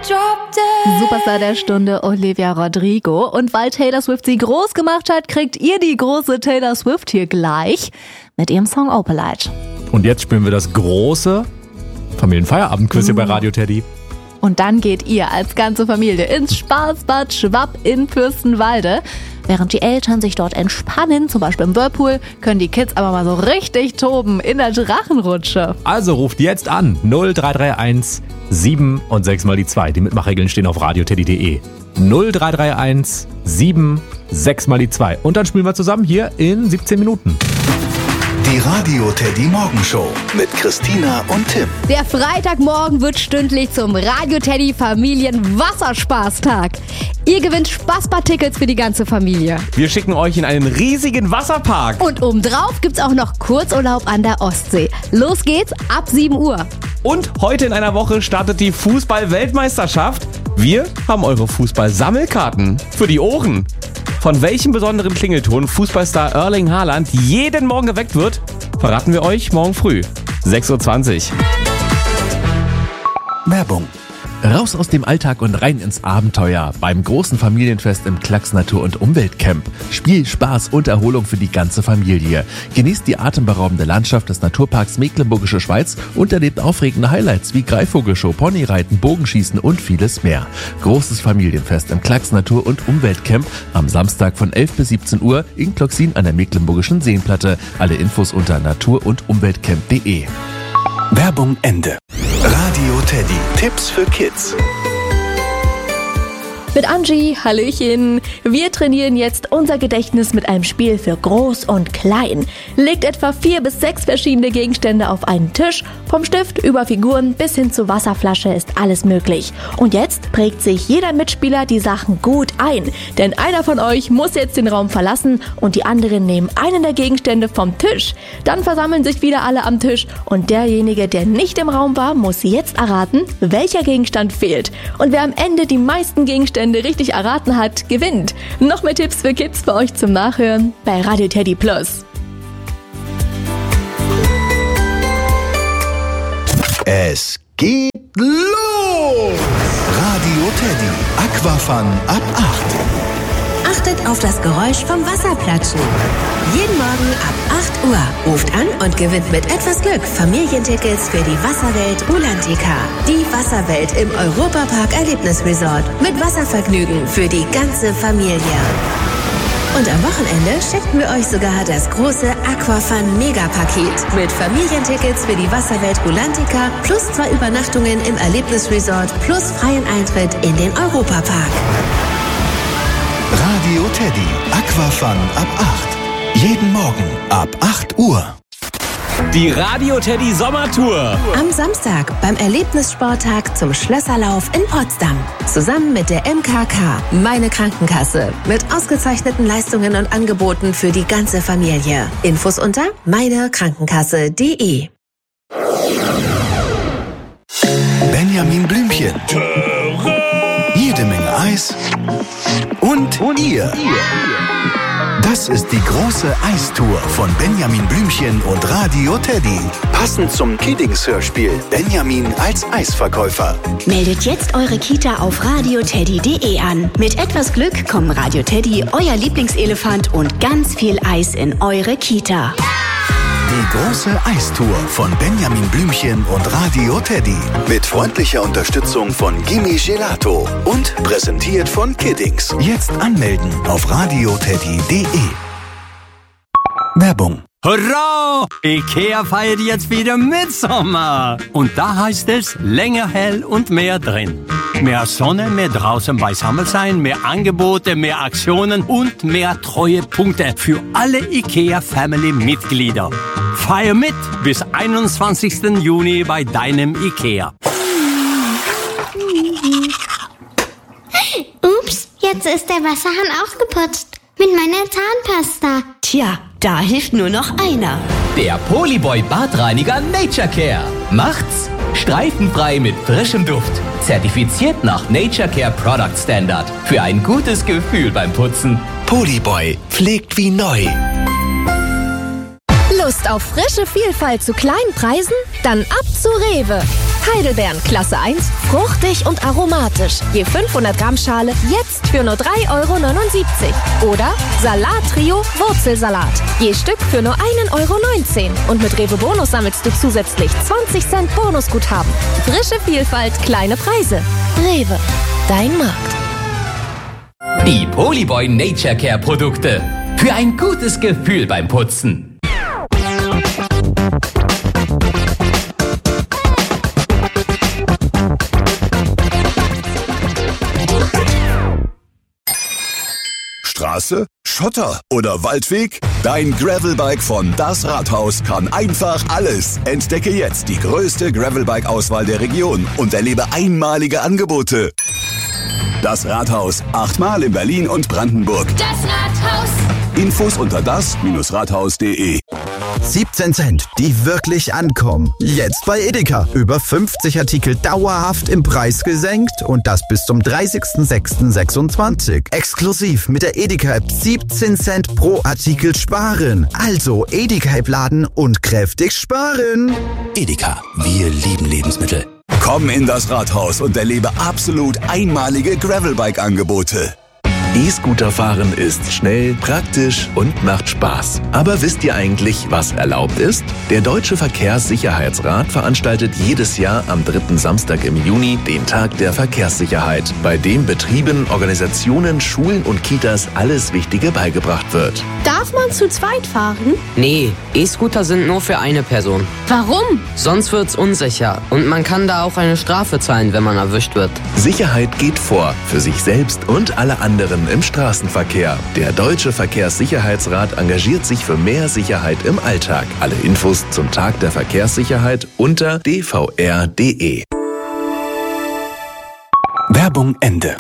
Superstar der Stunde Olivia Rodrigo. Und weil Taylor Swift sie groß gemacht hat, kriegt ihr die große Taylor Swift hier gleich mit ihrem Song Opalite. Und jetzt spielen wir das große Familienfeierabendquiz hier bei Radio Teddy. Und dann geht ihr als ganze Familie ins Spaßbad Schwapp in Fürstenwalde. Während die Eltern sich dort entspannen, zum Beispiel im Whirlpool, können die Kids aber mal so richtig toben in der Drachenrutsche. Also ruft jetzt an 0331 7 und 6 mal die 2. Die Mitmachregeln stehen auf radioteddy.de. 0331 7 6 mal die 2. Und dann spielen wir zusammen hier in 17 Minuten. Die Radio Teddy Morgenshow mit Christina und Tim. Der Freitagmorgen wird stündlich zum Radio Teddy Familien-Wasserspaßtag. Ihr gewinnt Spaßbad-Tickets für die ganze Familie. Wir schicken euch in einen riesigen Wasserpark. Und obendrauf gibt's auch noch Kurzurlaub an der Ostsee. Los geht's ab 7 Uhr. Und heute in einer Woche startet die Fußball-Weltmeisterschaft. Wir haben eure Fußball-Sammelkarten für die Ohren. Von welchem besonderen Klingelton Fußballstar Erling Haaland jeden Morgen geweckt wird, verraten wir euch morgen früh, 6:20 Uhr. Werbung. Raus aus dem Alltag und rein ins Abenteuer beim großen Familienfest im Klacks Natur- und Umweltcamp. Spiel, Spaß und Erholung für die ganze Familie. Genießt die atemberaubende Landschaft des Naturparks Mecklenburgische Schweiz und erlebt aufregende Highlights wie Greifvogelshow, Ponyreiten, Bogenschießen und vieles mehr. Großes Familienfest im Klacks Natur- und Umweltcamp am Samstag von 11 bis 17 Uhr in Kloxin an der Mecklenburgischen Seenplatte. Alle Infos unter natur- und umweltcamp.de. Werbung Ende. Radio Teddy. Tipps für Kids. Mit Angie, Hallöchen. Wir trainieren jetzt unser Gedächtnis mit einem Spiel für Groß und Klein. Legt etwa 4 bis 6 verschiedene Gegenstände auf einen Tisch. Vom Stift über Figuren bis hin zur Wasserflasche ist alles möglich. Und jetzt prägt sich jeder Mitspieler die Sachen gut ein. Denn einer von euch muss jetzt den Raum verlassen und die anderen nehmen einen der Gegenstände vom Tisch. Dann versammeln sich wieder alle am Tisch und derjenige, der nicht im Raum war, muss jetzt erraten, welcher Gegenstand fehlt. Und wer am Ende die meisten Gegenstände richtig erraten hat, gewinnt. Noch mehr Tipps für Kids für euch zum Nachhören bei Radio Teddy Plus. Es geht los! Radio Teddy. Aquafun ab 8. Achtet auf das Geräusch vom Wasserplatschen. Jeden Morgen ab 8 Uhr. Ruft an und gewinnt mit etwas Glück Familientickets für die Wasserwelt Rulantica. Die Wasserwelt im Europapark Erlebnisresort. Mit Wasservergnügen für die ganze Familie. Und am Wochenende schenken wir euch sogar das große Aquafun Mega-Paket mit Familientickets für die Wasserwelt Rulantica plus 2 Übernachtungen im Erlebnisresort plus freien Eintritt in den Europapark. Radio Teddy. Aquafun ab 8. Jeden Morgen ab 8 Uhr. Die Radio Teddy Sommertour. Am Samstag beim Erlebnissporttag zum Schlösserlauf in Potsdam. Zusammen mit der MKK, meine Krankenkasse. Mit ausgezeichneten Leistungen und Angeboten für die ganze Familie. Infos unter meinekrankenkasse.de. Benjamin Blümchen. Jede Menge Eis. Und ihr. Das ist die große Eistour von Benjamin Blümchen und Radio Teddy. Passend zum Kiddings-Hörspiel Benjamin als Eisverkäufer. Meldet jetzt eure Kita auf radioteddy.de an. Mit etwas Glück kommen Radio Teddy, euer Lieblingselefant und ganz viel Eis in eure Kita. Die große Eistour von Benjamin Blümchen und Radio Teddy. Mit freundlicher Unterstützung von Gimme Gelato. Und präsentiert von Kiddings. Jetzt anmelden auf radioteddy.de. Werbung. Hurra! Ikea feiert jetzt wieder Mitsommer. Und da heißt es länger hell und mehr drin. Mehr Sonne, mehr draußen beisammen sein, mehr Angebote, mehr Aktionen und mehr Treuepunkte für alle Ikea-Family-Mitglieder. Feier mit bis 21. Juni bei deinem Ikea. Ups, jetzt ist der Wasserhahn auch geputzt. Mit meiner Zahnpasta. Tja, da hilft nur noch einer. Der Polyboy Badreiniger Nature Care. Macht's streifenfrei mit frischem Duft. Zertifiziert nach Nature Care Product Standard. Für ein gutes Gefühl beim Putzen. Polyboy pflegt wie neu. Lust auf frische Vielfalt zu kleinen Preisen? Dann ab zu Rewe. Heidelbeeren Klasse 1, fruchtig und aromatisch. Je 500 Gramm Schale jetzt für nur 3,79 €. Oder Salat-Trio Wurzelsalat. Je Stück für nur 1,19 € Und mit Rewe Bonus sammelst du zusätzlich 20 Cent Bonusguthaben. Frische Vielfalt, kleine Preise. Rewe, dein Markt. Die Polyboy Nature Care Produkte. Für ein gutes Gefühl beim Putzen. Straße, Schotter oder Waldweg? Dein Gravelbike von Das Rathaus kann einfach alles. Entdecke jetzt die größte Gravelbike-Auswahl der Region und erlebe einmalige Angebote. Das Rathaus, 8-mal in Berlin und Brandenburg. Das Rathaus. Infos unter das-rathaus.de. 17 Cent, die wirklich ankommen. Jetzt bei Edeka. Über 50 Artikel dauerhaft im Preis gesenkt und das bis zum 30.06.26. Exklusiv mit der Edeka-App 17 Cent pro Artikel sparen. Also Edeka-App laden und kräftig sparen. Edeka, wir lieben Lebensmittel. Komm in das Rathaus und erlebe absolut einmalige Gravelbike-Angebote. E-Scooter fahren ist schnell, praktisch und macht Spaß. Aber wisst ihr eigentlich, was erlaubt ist? Der Deutsche Verkehrssicherheitsrat veranstaltet jedes Jahr am 3. Samstag im Juni den Tag der Verkehrssicherheit, bei dem Betrieben, Organisationen, Schulen und Kitas alles Wichtige beigebracht wird. Darf man zu zweit fahren? Nee, E-Scooter sind nur für eine Person. Warum? Sonst wird's unsicher und man kann da auch eine Strafe zahlen, wenn man erwischt wird. Sicherheit geht vor, für sich selbst und alle anderen im Straßenverkehr. Der Deutsche Verkehrssicherheitsrat engagiert sich für mehr Sicherheit im Alltag. Alle Infos zum Tag der Verkehrssicherheit unter dvr.de. Werbung Ende.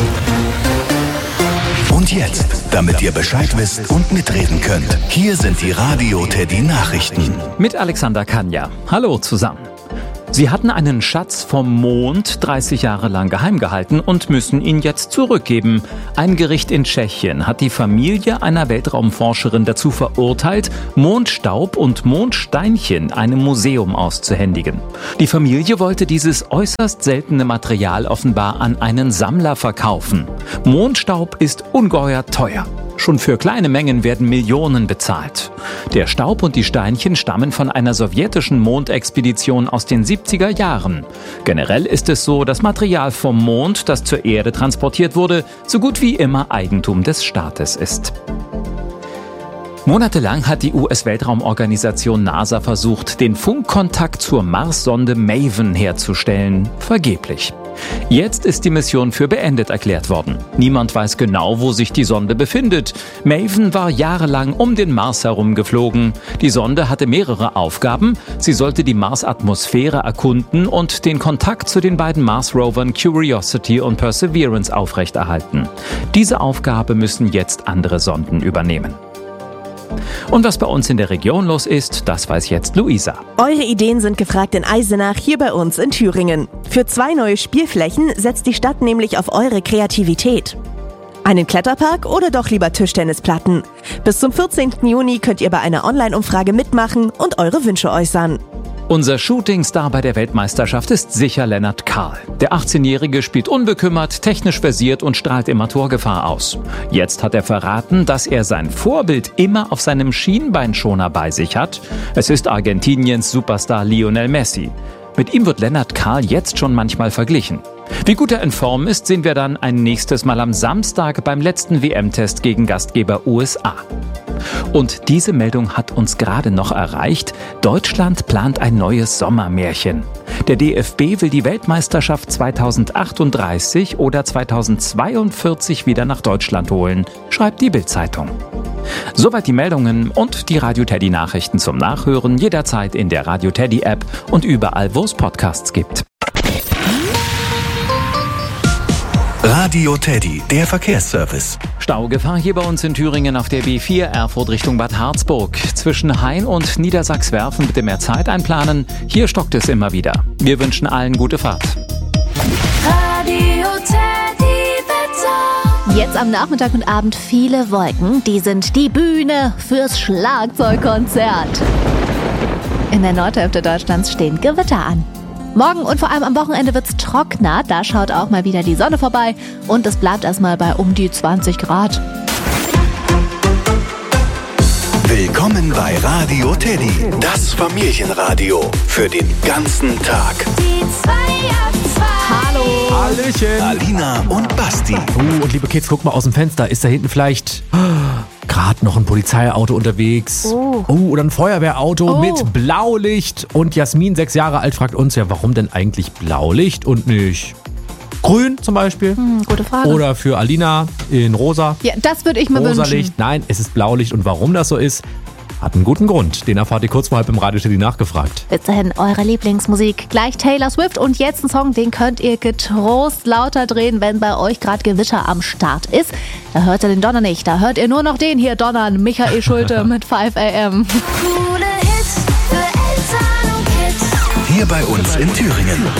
Und jetzt, damit ihr Bescheid wisst und mitreden könnt, hier sind die Radio Teddy Nachrichten. Mit Alexander Kanja. Hallo zusammen. Sie hatten einen Schatz vom Mond 30 Jahre lang geheim gehalten und müssen ihn jetzt zurückgeben. Ein Gericht in Tschechien hat die Familie einer Weltraumforscherin dazu verurteilt, Mondstaub und Mondsteinchen einem Museum auszuhändigen. Die Familie wollte dieses äußerst seltene Material offenbar an einen Sammler verkaufen. Mondstaub ist ungeheuer teuer. Schon für kleine Mengen werden Millionen bezahlt. Der Staub und die Steinchen stammen von einer sowjetischen Mondexpedition aus den 70er Jahren. Generell ist es so, dass Material vom Mond, das zur Erde transportiert wurde, so gut wie immer Eigentum des Staates ist. Monatelang hat die US-Weltraumorganisation NASA versucht, den Funkkontakt zur Marssonde MAVEN herzustellen. Vergeblich. Jetzt ist die Mission für beendet erklärt worden. Niemand weiß genau, wo sich die Sonde befindet. MAVEN war jahrelang um den Mars herum geflogen. Die Sonde hatte mehrere Aufgaben. Sie sollte die Marsatmosphäre erkunden und den Kontakt zu den beiden Mars-Rovern Curiosity und Perseverance aufrechterhalten. Diese Aufgabe müssen jetzt andere Sonden übernehmen. Und was bei uns in der Region los ist, das weiß jetzt Luisa. Eure Ideen sind gefragt in Eisenach, hier bei uns in Thüringen. Für 2 neue Spielflächen setzt die Stadt nämlich auf eure Kreativität. Einen Kletterpark oder doch lieber Tischtennisplatten? Bis zum 14. Juni könnt ihr bei einer Online-Umfrage mitmachen und eure Wünsche äußern. Unser Shootingstar bei der Weltmeisterschaft ist sicher Lennart Kahl. Der 18-Jährige spielt unbekümmert, technisch versiert und strahlt immer Torgefahr aus. Jetzt hat er verraten, dass er sein Vorbild immer auf seinem Schienbeinschoner bei sich hat. Es ist Argentiniens Superstar Lionel Messi. Mit ihm wird Lennart Kahl jetzt schon manchmal verglichen. Wie gut er in Form ist, sehen wir dann ein nächstes Mal am Samstag beim letzten WM-Test gegen Gastgeber USA. Und diese Meldung hat uns gerade noch erreicht. Deutschland plant ein neues Sommermärchen. Der DFB will die Weltmeisterschaft 2038 oder 2042 wieder nach Deutschland holen, schreibt die Bild-Zeitung. Soweit die Meldungen und die Radio Teddy Nachrichten zum Nachhören jederzeit in der Radio Teddy App und überall, wo es Podcasts gibt. Radio Teddy, der Verkehrsservice. Staugefahr hier bei uns in Thüringen auf der B4 Erfurt Richtung Bad Harzburg. Zwischen Hain und Niedersachswerfen bitte mehr Zeit einplanen. Hier stockt es immer wieder. Wir wünschen allen gute Fahrt. Radio Teddy Wetter. Jetzt am Nachmittag und Abend viele Wolken. Die sind die Bühne fürs Schlagzeugkonzert. In der Nordhälfte Deutschlands stehen Gewitter an. Morgen und vor allem am Wochenende wird's trockener. Da schaut auch mal wieder die Sonne vorbei und es bleibt erstmal bei um die 20 Grad. Willkommen bei Radio Teddy, das Familienradio für den ganzen Tag. Die 2 ab 2. Hallo. Hallöchen. Alina und Basti. Und liebe Kids, guck mal aus dem Fenster. Ist da hinten vielleicht gerade noch ein Polizeiauto unterwegs? Oder ein Feuerwehrauto mit Blaulicht. Und Jasmin, 6 Jahre alt, fragt uns ja, warum denn eigentlich Blaulicht und nicht grün zum Beispiel? Gute Frage. Oder für Alina in rosa. Ja, das würde ich mir Rosa wünschen. Licht. Nein, es ist Blaulicht. Und warum das so ist, hat einen guten Grund. Den erfahrt ihr kurz vor halb im Radio Teddy nachgefragt. Bis dahin eure Lieblingsmusik. Gleich Taylor Swift und jetzt ein Song, den könnt ihr getrost lauter drehen, wenn bei euch gerade Gewitter am Start ist. Da hört ihr den Donner nicht, da hört ihr nur noch den hier donnern. Michael Schulte mit 5 AM. Coole Hits für Eltern und Kids. Hier bei uns in Thüringen.